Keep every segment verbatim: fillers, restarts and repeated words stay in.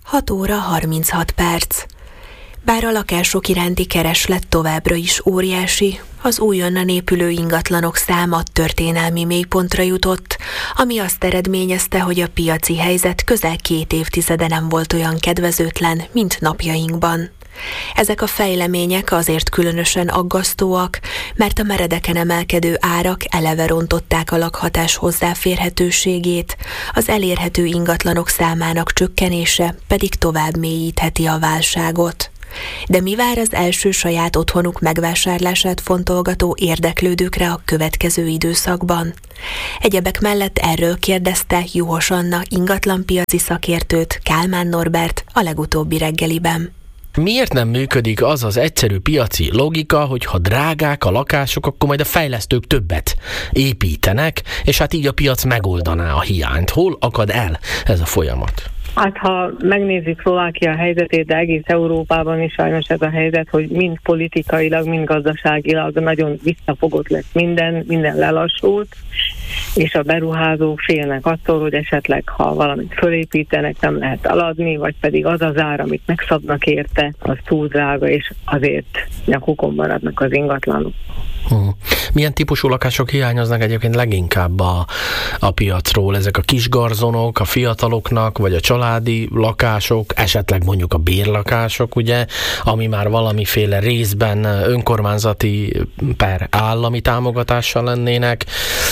hat óra harminchat perc. Bár a lakások iránti kereslet továbbra is óriási, az újonnan épülő ingatlanok száma történelmi mélypontra jutott, ami azt eredményezte, hogy a piaci helyzet közel két évtizede nem volt olyan kedvezőtlen, mint napjainkban. Ezek a fejlemények azért különösen aggasztóak, mert a meredeken emelkedő árak eleve rontották a lakhatás hozzáférhetőségét, az elérhető ingatlanok számának csökkenése pedig tovább mélyítheti a válságot. De mi vár az első saját otthonuk megvásárlását fontolgató érdeklődőkre a következő időszakban? Egyebek mellett erről kérdezte Juhos Anna ingatlanpiaci szakértőt Kálmán Norbert a legutóbbi reggeliben. Miért nem működik az az egyszerű piaci logika, hogy ha drágák a lakások, akkor majd a fejlesztők többet építenek, és hát így a piac megoldaná a hiányt? Hol akad el ez a folyamat? Hát ha megnézzük Szlovákia helyzetét, de egész Európában is sajnos ez a helyzet, hogy mind politikailag, mind gazdaságilag nagyon visszafogott lett minden, minden lelassult, és a beruházók félnek attól, hogy esetleg ha valamit fölépítenek, nem lehet eladni, vagy pedig az az ár, amit megszabnak érte, az túl drága, és azért nyakukon maradnak az ingatlanok. Hmm. Milyen típusú lakások hiányoznak egyébként leginkább a, a piacról? Ezek a kis garzonok, a fiataloknak, vagy a családi lakások, esetleg mondjuk a bérlakások, ugye, ami már valamiféle részben önkormányzati per állami támogatással lennének.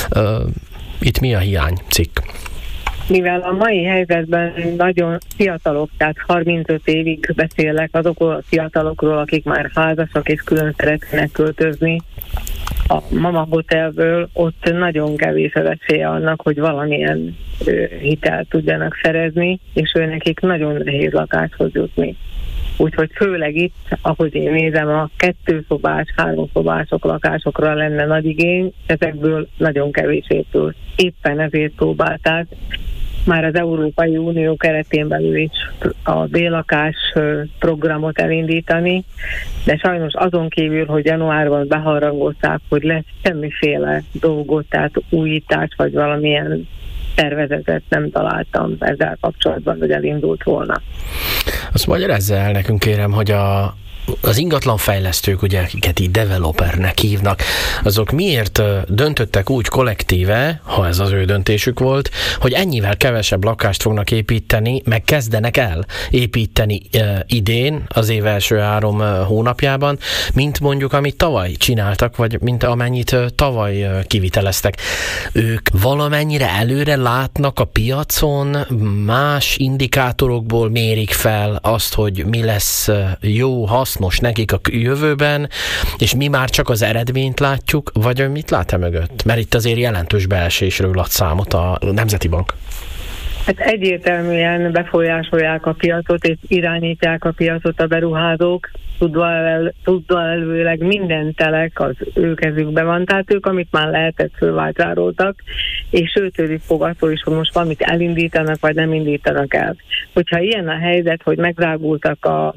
Itt mi a hiány, cikk? Mivel a mai helyzetben nagyon fiatalok, tehát harmincöt évig beszélek azokról a fiatalokról, akik már házasok és külön szeretnének költözni, a Mama Hotelből ott nagyon kevés az esélye annak, hogy valamilyen ö, hitelt tudjanak szerezni, és ő nekik nagyon nehéz lakáshoz jutni. Úgyhogy főleg itt, ahogy én nézem, a kettőszobás, háromszobások lakásokra lenne nagy igény, ezekből nagyon kevés épül. Éppen ezért próbálták már az Európai Unió keretén belül is a bérlakás programot elindítani, de sajnos azon kívül, hogy januárban beharangozták, hogy lesz semmiféle dolgot, tehát újítás vagy valamilyen tervezetet nem találtam ezzel kapcsolatban, hogy elindult volna. Azt magyarázza el nekünk, kérem, hogy a az ingatlanfejlesztők, ugye, akiket így developernek hívnak, azok miért döntöttek úgy kollektíve, ha ez az ő döntésük volt, hogy ennyivel kevesebb lakást fognak építeni, meg kezdenek el építeni e, idén, az év első három hónapjában, mint mondjuk, amit tavaly csináltak, vagy mint amennyit tavaly kiviteleztek. Ők valamennyire előre látnak a piacon, más indikátorokból mérik fel azt, hogy mi lesz jó, hasznos nekik a jövőben, és mi már csak az eredményt látjuk, vagy mit lát-e mögött? Mert itt azért jelentős beesésről ad számot a Nemzeti Bank. Hát egyértelműen befolyásolják a piacot, és irányítják a piacot a beruházók, tudva, el, tudva előleg minden telek az ő kezükben van, tehát ők, amit már lehetett, fölvásároltak, és sőt, ők fogadó is, hogy most valamit elindítanak, vagy nem indítanak el. Hogyha ilyen a helyzet, hogy megdrágultak a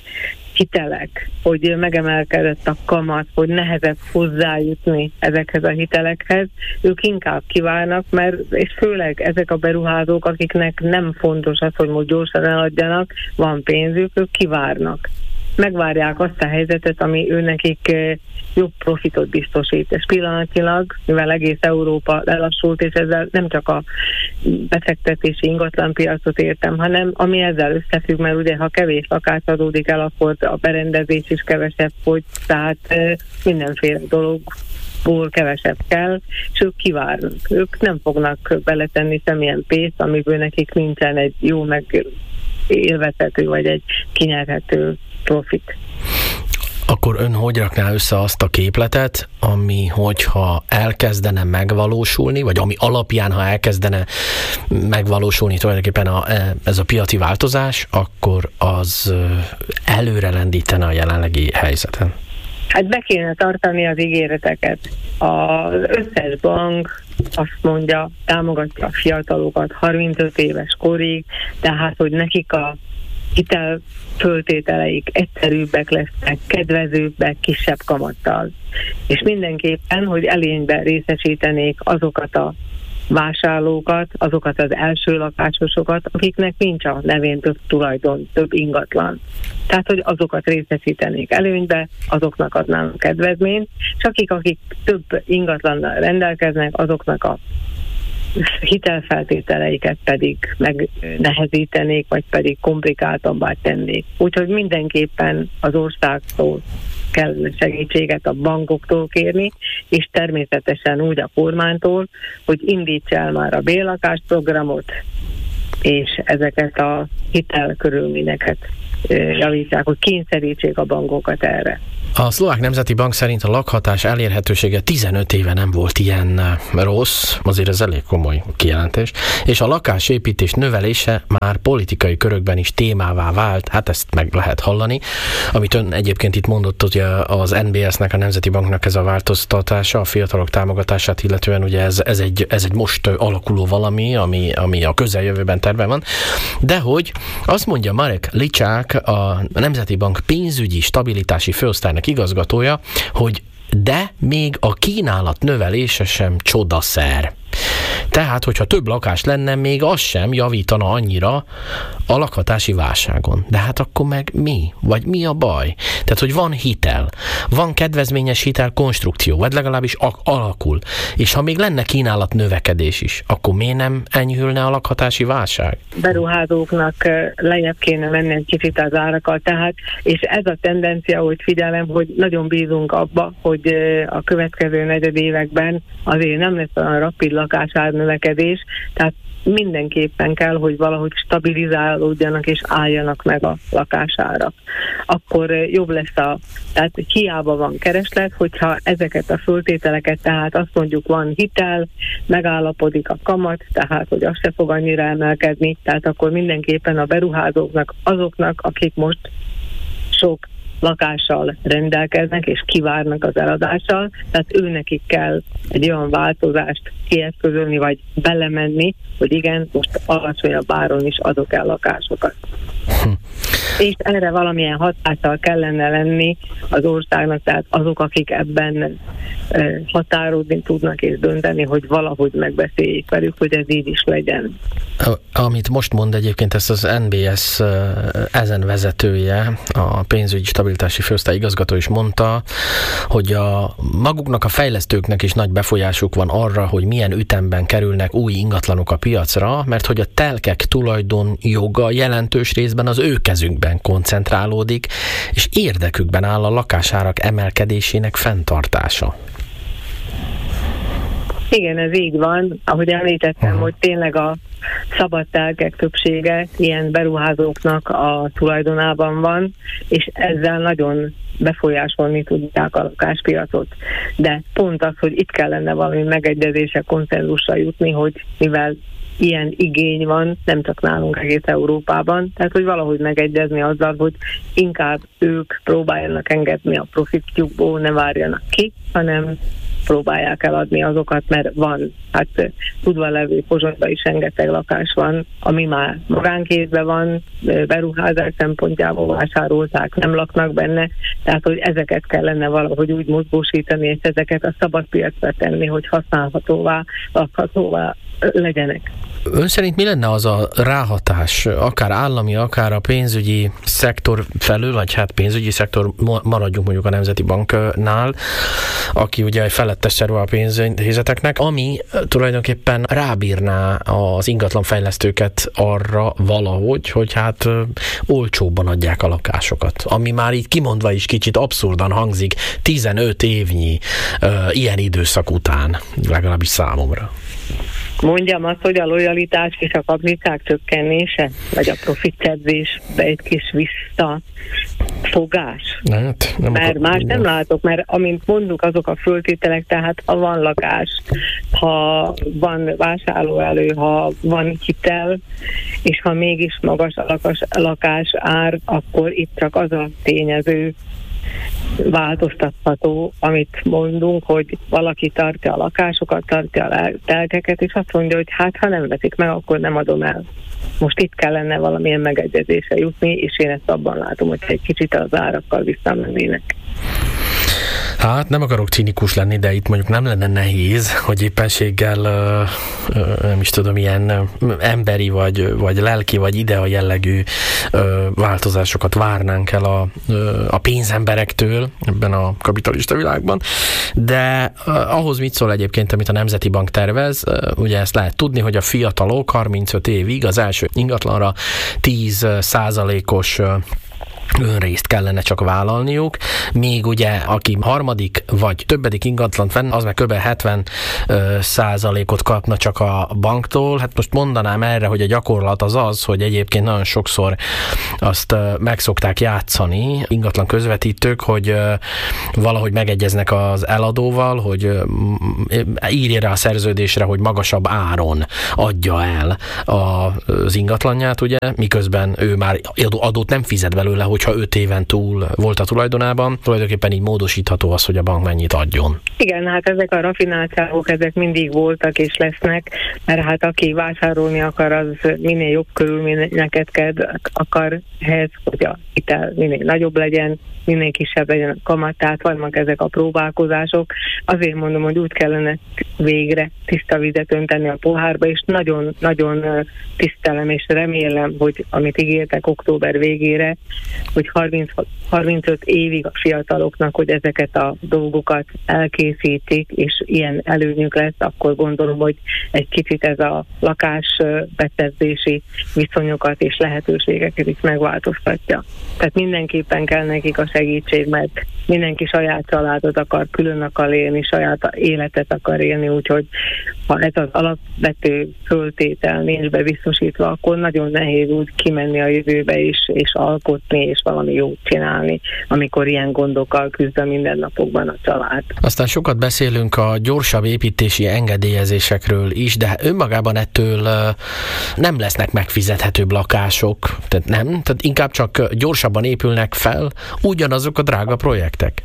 hitelek, hogy megemelkedett a kamat, hogy nehezebb hozzájutni ezekhez a hitelekhez, ők inkább kivárnak, mert és főleg ezek a beruházók, akiknek nem fontos az, hogy most gyorsan eladjanak, van pénzük, ők kivárnak. Megvárják azt a helyzetet, ami ő nekik jobb profitot biztosít. És pillanatilag, mivel egész Európa lelassult, és ezzel nem csak a befektetési ingatlanpiacot értem, hanem ami ezzel összefügg, mert ugye ha kevés lakás adódik el, akkor a berendezés is kevesebb fogy, tehát mindenféle dologból kevesebb kell, és ők kivárnak. Ők nem fognak beletenni semmilyen pénzt, amiből nekik nincsen egy jó meg élvezhető, vagy egy kinyerhető profit. Akkor ön hogy rakná össze azt a képletet, ami, hogyha elkezdene megvalósulni, vagy ami alapján, ha elkezdene megvalósulni tulajdonképpen a, ez a piaci változás, akkor az előre lendítene a jelenlegi helyzeten? Hát be kéne tartani az ígéreteket. Az összes bank azt mondja, támogatja a fiatalokat harmincöt éves korig, tehát, hogy nekik a hitelföltételeik egyszerűbbek lesznek, kedvezőbbek, kisebb kamattal. És mindenképpen, hogy előnyben részesítenék azokat a vásárlókat, azokat az első lakásosokat, akiknek nincs a nevén több tulajdon, több ingatlan. Tehát, hogy azokat részesítenék előnybe, azoknak adnának kedvezményt, és akik, akik több ingatlannal rendelkeznek, azoknak a hitelfeltételeiket pedig megnehezítenék, vagy pedig komplikáltabbá tennék. Úgyhogy mindenképpen az országtól kell segítséget a bankoktól kérni, és természetesen úgy a kormánytól, hogy indítsa el már a bérlakásprogramot, és ezeket a hitelkörülményeket javítsák, hogy kényszerítsék a bankokat erre. A Szlovák Nemzeti Bank szerint a lakhatás elérhetősége tizenöt éve nem volt ilyen rossz, azért ez elég komoly kijelentés, és a lakásépítés növelése már politikai körökben is témává vált, hát ezt meg lehet hallani. Amit ön egyébként itt mondott, hogy az en bé es-nek, a Nemzeti Banknak ez a változtatása, a fiatalok támogatását illetően, ugye ez, ez, egy, ez egy most alakuló valami, ami, ami a közeljövőben terve van, de hogy azt mondja Marek Licsák, a Nemzeti Bank pénzügyi stabilitási főosztálynak igazgatója, hogy de még a kínálat növelése sem csodaszer. Tehát, hogyha több lakás lenne, még az sem javítana annyira a lakhatási válságon. De hát akkor meg mi? Vagy mi a baj? Tehát, hogy van hitel, van kedvezményes hitel konstrukció, vagy legalábbis alakul. És ha még lenne kínálat növekedés is, akkor miért nem enyhülne a lakhatási válság? Beruházóknak lejjebb kéne menni egy kicsit az árakat, tehát, és ez a tendencia, hogy figyelem, hogy nagyon bízunk abba, hogy a következő negyedévekben azért nem lesz olyan rapid lakásár növekedés, tehát mindenképpen kell, hogy valahogy stabilizálódjanak és álljanak meg a lakására. Akkor jobb lesz a, tehát hiába van kereslet, hogyha ezeket a föltételeket, tehát azt mondjuk van hitel, megállapodik a kamat, tehát hogy az se fog annyira emelkedni, tehát akkor mindenképpen a beruházóknak, azoknak, akik most sok lakással rendelkeznek és kivárnak az eladással, tehát őnekik kell egy olyan változást kieszközölni, vagy belemenni, hogy igen, most alacsonyabb áron is adok el lakásokat. Hm. És erre valamilyen hatással kellene lenni az országnak, tehát azok, akik ebben e, határozni tudnak és dönteni, hogy valahogy megbeszéljék velük, hogy ez így is legyen. Amit most mond egyébként, ezt az en bé es ezen vezetője, a pénzügyi stabilitási főosztály igazgató is mondta, hogy a maguknak, a fejlesztőknek is nagy befolyásuk van arra, hogy milyen ütemben kerülnek új ingatlanok a piacra, mert hogy a telkek tulajdonjoga jelentős részben az ő kezükben koncentrálódik, és érdekükben áll a lakásárak emelkedésének fenntartása. Igen, ez így van. Ahogy említettem, uh-huh. hogy tényleg a szabad telkek többsége ilyen beruházóknak a tulajdonában van, és ezzel nagyon befolyásolni tudják a lakáspiacot. De pont az, hogy itt kellene valami megegyezése, konszenzusra jutni, hogy mivel ilyen igény van, nem csak nálunk, egész Európában, tehát hogy valahogy megegyezni azzal, hogy inkább ők próbáljanak engedni a profitjukból, ne várjanak ki, hanem próbálják eladni azokat, mert van, hát tudva levő Pozsonyban is rengeteg lakás van, ami már magánkézben van, beruházás szempontjából vásárolták, nem laknak benne, tehát hogy ezeket kellene valahogy úgy mozgósítani, és ezeket a szabad piacra tenni, hogy használhatóvá, lakhatóvá legyenek. Ön szerint mi lenne az a ráhatás, akár állami, akár a pénzügyi szektor felül, vagy hát pénzügyi szektor, maradjunk mondjuk a Nemzeti Banknál, aki ugye felettes szerve a pénzintézeteknek, ami tulajdonképpen rábírná az ingatlanfejlesztőket arra valahogy, hogy hát olcsóbban adják a lakásokat. Ami már így kimondva is kicsit abszurdan hangzik tizenöt évnyi uh, ilyen időszak után, legalábbis számomra. Mondjam azt, hogy a lojalitás és a kapnicák csökkenése, vagy a profitszerzésbe egy kis visszafogás. Hát, nem mert akar, más nem látok, mert amint mondjuk azok a föltételek, tehát ha van lakás, ha van vásárlóelő, ha van hitel, és ha mégis magas a lakás, lakás ár, akkor itt csak az a tényező változtatható, amit mondunk, hogy valaki tartja a lakásokat, tartja a telkeket, és azt mondja, hogy hát ha nem veszik meg, akkor nem adom el. Most itt kellene valamilyen megegyezésre jutni, és én ezt abban látom, hogy egy kicsit az árakkal visszamennének. Hát nem akarok cinikus lenni, de itt mondjuk nem lenne nehéz, hogy éppenséggel nem is tudom, ilyen emberi vagy, vagy lelki vagy idea jellegű változásokat várnánk el a, a pénzemberektől ebben a kapitalista világban. De ahhoz mit szól egyébként, amit a Nemzeti Bank tervez, ugye ezt lehet tudni, hogy a fiatalok harmincöt évig az első ingatlanra tíz százalékos önrészt kellene csak vállalniuk, míg ugye aki harmadik vagy többedik ingatlant venn, az meg kb. hetven százalékot kapna csak a banktól. Hát most mondanám erre, hogy a gyakorlat az az, hogy egyébként nagyon sokszor azt meg szokták játszani ingatlan közvetítők, hogy valahogy megegyeznek az eladóval, hogy írja rá a szerződésre, hogy magasabb áron adja el az ingatlanját, ugye, miközben ő már adót nem fizet belőle, hogyha öt éven túl volt a tulajdonában, tulajdonképpen így módosítható az, hogy a bank mennyit adjon. Igen, hát ezek a rafináltságok, ezek mindig voltak és lesznek, mert hát aki vásárolni akar, az minél jobb körülményeket kell, akar ehhez, hogy a hitel minél nagyobb legyen, minél kisebb legyen a kamat, tehát vannak ezek a próbálkozások. Azért mondom, hogy úgy kellene végre tiszta vizet önteni a pohárba, és nagyon-nagyon tisztelem és remélem, hogy amit ígértek október végére, hogy harminc, harmincöt évig a fiataloknak, hogy ezeket a dolgokat elkészítik, és ilyen előnyük lesz, akkor gondolom, hogy egy kicsit ez a lakásbeszerzési viszonyokat és lehetőségeket is megváltoztatja. Tehát mindenképpen kell nekik a segítség, mert mindenki saját családot akar, külön akar élni, saját életet akar élni, úgyhogy ha ez az alapvető föltétel nincs bebiztosítva, akkor nagyon nehéz úgy kimenni a jövőbe is, és alkotni, és valami jót csinálni, amikor ilyen gondokkal küzd a mindennapokban a család. Aztán sokat beszélünk a gyorsabb építési engedélyezésekről is, de önmagában ettől nem lesznek megfizethetőbb lakások, tehát nem, tehát inkább csak gyorsabban épülnek fel ugyanazok a drága projektek.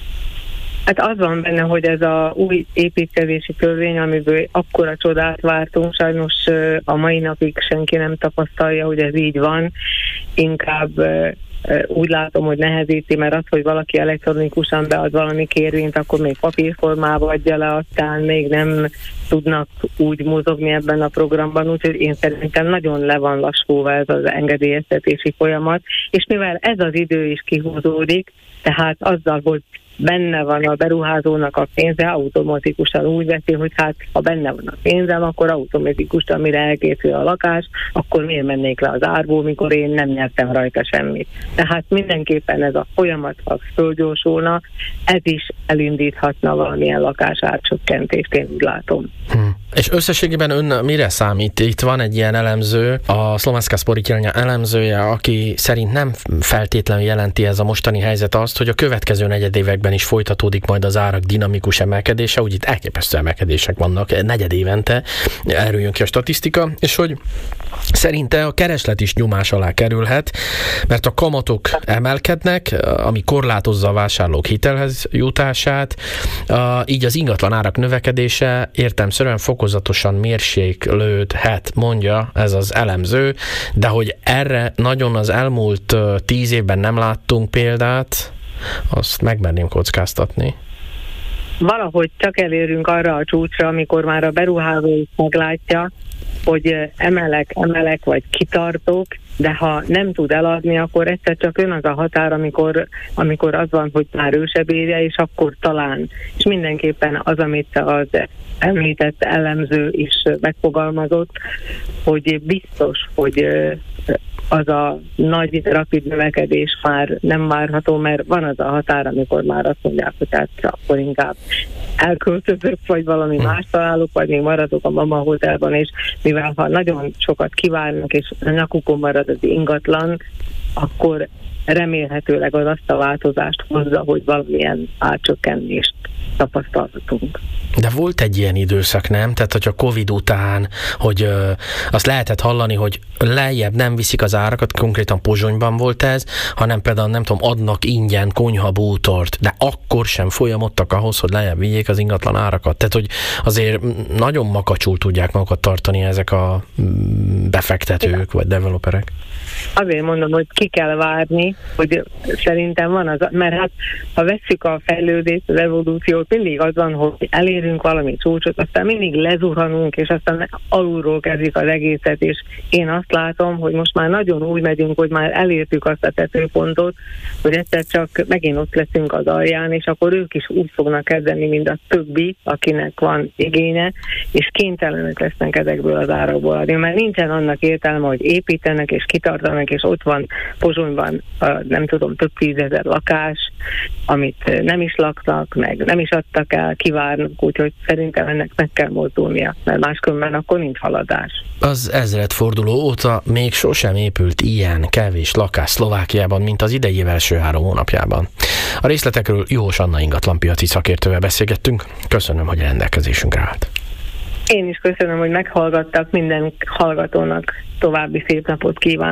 Hát az van benne, hogy ez a új építkezési törvény, amiből akkora csodát vártunk, sajnos a mai napig senki nem tapasztalja, hogy ez így van. Inkább úgy látom, hogy nehezíti, mert az, hogy valaki elektronikusan bead valami kérvényt, akkor még papírformába adja le, aztán még nem tudnak úgy mozogni ebben a programban, úgyhogy én szerintem nagyon le van lassulva ez az engedélyeztetési folyamat, és mivel ez az idő is kihúzódik, tehát azzal, hogy benne van a beruházónak a pénze, automatikusan úgy veszi, hogy hát ha benne van a pénzem, akkor automatikusan, mire elkészül a lakás, akkor miért mennék le az árból, mikor én nem nyertem rajta semmit. Tehát mindenképpen ez a folyamat, ha fölgyorsulna, ez is elindíthatna valamilyen lakásárcsökkentést, én úgy látom. Hmm. És összességében ön mire számít? Itt van egy ilyen elemző, a Szlovenska Sporitjelnya elemzője, aki szerint nem feltétlenül jelenti ez a mostani helyzet azt, hogy a következő negyedévekben is folytatódik majd az árak dinamikus emelkedése, úgy itt elképesztő emelkedések vannak negyedévente, erről jön ki a statisztika, és hogy szerinte a kereslet is nyomás alá kerülhet, mert a kamatok emelkednek, ami korlátozza a vásárlók hitelhez jutását, így az ingatlan árak növekedése értelemszerűen fokozatosan mérséklődhet, mondja ez az elemző, de hogy erre nagyon az elmúlt tíz évben nem láttunk példát, azt megmerném kockáztatni. Valahogy csak elérünk arra a csúcsra, amikor már a beruházó meglátja, hogy emelek, emelek, vagy kitartok, de ha nem tud eladni, akkor egyszer csak jön az a határ, amikor, amikor az van, hogy már ősebb érje, és akkor talán. És mindenképpen az, amit az említett elemző is megfogalmazott, hogy biztos, hogy az a nagy, rapid növekedés már nem várható, mert van az a határ, amikor már azt mondják, hogy hát akkor inkább elköltözök, vagy valami más találok, vagy még maradok a mama hotelban, és mivel ha nagyon sokat kivárnak, és a nyakukon marad az ingatlan, akkor remélhetőleg az azt a változást hozza, hogy valamilyen árcsökkenést tapasztalhatunk. De volt egy ilyen időszak, nem? Tehát, hogy a Covid után, hogy ö, azt lehetett hallani, hogy lejjebb nem viszik az árakat, konkrétan Pozsonyban volt ez, hanem például nem tudom, adnak ingyen konyhabútort, de akkor sem folyamodtak ahhoz, hogy lejjebb vigyék az ingatlan árakat. Tehát, hogy azért nagyon makacsul tudják magukat tartani ezek a befektetők vagy developerek. Azért mondom, hogy ki kell várni, hogy szerintem van az, mert hát ha vesszük a fejlődést, az evolúciót, mindig az van, hogy elérünk valami csúcsot, aztán mindig lezuhanunk, és aztán alulról kezdjük az egészet, és én azt látom, hogy most már nagyon úgy megyünk, hogy már elértük azt a tetőpontot, hogy egyszer csak megint ott leszünk az alján, és akkor ők is úgy fognak kezdeni, mint a többi, akinek van igénye, és kénytelenek lesznek ezekből az árakból adni, mert nincsen annak értelme, hogy építenek és kitartanak, és ott van Pozsonyban, nem tudom, több tízezer lakás, amit nem is laknak, meg nem is adtak el, kivárnak, úgyhogy szerintem ennek meg kell mozdulnia, mert máskülönben akkor nincs haladás. Az ezredforduló óta még sosem épült ilyen kevés lakás Szlovákiában, mint az idei év első három hónapjában. A részletekről Jós Anna ingatlanpiaci szakértővel beszélgettünk. Köszönöm, hogy rendelkezésünkre állt. Én is köszönöm, hogy meghallgattak, minden hallgatónak további szép napot kívánok.